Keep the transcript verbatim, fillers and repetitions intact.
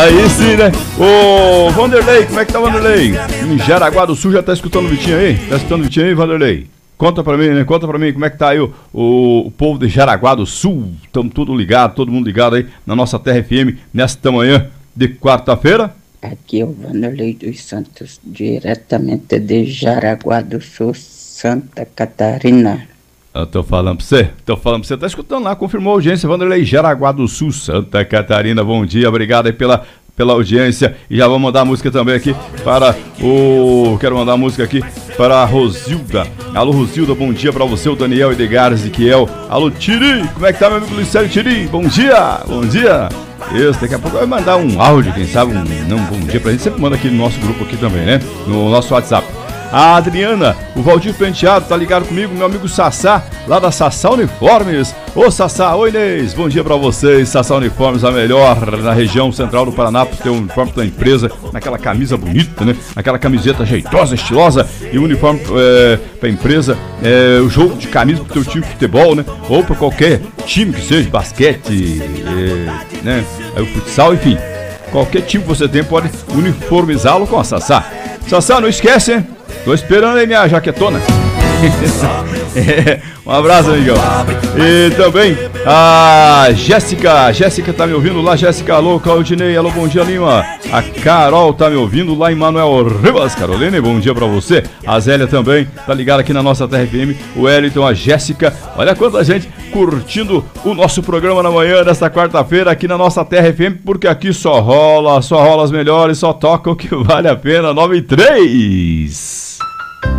Aí sim, né? Ô, Vanderlei, como é que tá, Vanderlei? Em Jaraguá do Sul, já tá escutando o Vitinho aí? Tá escutando o Vitinho aí, Vanderlei? Conta pra mim, né? Conta pra mim como é que tá aí o, o, o povo de Jaraguá do Sul. Estamos tudo ligado, todo mundo ligado aí na nossa Terra F M nesta manhã de quarta-feira. Aqui é o Vanderlei dos Santos, diretamente de Jaraguá do Sul, Santa Catarina. Eu tô falando pra você, tô falando pra você, tá escutando lá, confirmou a audiência, Vanderlei, Jaraguá do Sul, Santa Catarina, bom dia, obrigado aí pela, pela audiência, e já vou mandar música também aqui para o, quero mandar música aqui para a Rosilda, alô Rosilda, bom dia pra você, o Daniel Edgar Ezequiel, alô Tiri, como é que tá meu amigo Luciano Tiri, bom dia, bom dia, isso, daqui a pouco vai mandar um áudio, quem sabe, um, não, um bom dia pra gente, sempre manda aqui no nosso grupo aqui também, né, no nosso WhatsApp. A Adriana, o Valdir Penteado, tá ligado comigo, meu amigo Sassá, lá da Sassá Uniformes. Ô Sassá, oi Inês, bom dia pra vocês. Sassá Uniformes, a melhor na região central do Paraná, porque tem o uniforme da empresa, naquela camisa bonita, né? Naquela camiseta jeitosa, estilosa, e o uniforme é, pra empresa, é, o jogo de camisa pro teu time de futebol, né? Ou pra qualquer time que seja, basquete, é, né? Aí o futsal, enfim. Qualquer time que você tem pode uniformizá-lo com a Sassá. Sassá, não esquece, hein? Tô esperando aí minha jaquetona. É, um abraço, amigão. E também a Jéssica. Jéssica tá me ouvindo lá. Jéssica, alô, Claudinei. Alô, bom dia, Lima. A Carol tá me ouvindo lá em Manuel Rivas. Carolina, bom dia pra você. A Zélia também tá ligada aqui na nossa Terra F M. O Wellington, a Jéssica. Olha quanta gente curtindo o nosso programa na manhã desta quarta-feira aqui na nossa Terra F M, porque aqui só rola, só rola as melhores, só toca o que vale a pena. nove e três.